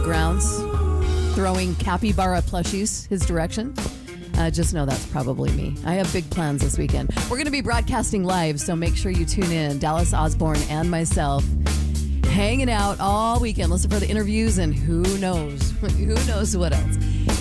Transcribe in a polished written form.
grounds, throwing capybara plushies his direction. Just know that's probably me. I have big plans this weekend. We're going to be broadcasting live, so make sure you tune in. Dallas Osborne and myself hanging out all weekend. Listen for the interviews and who knows what else.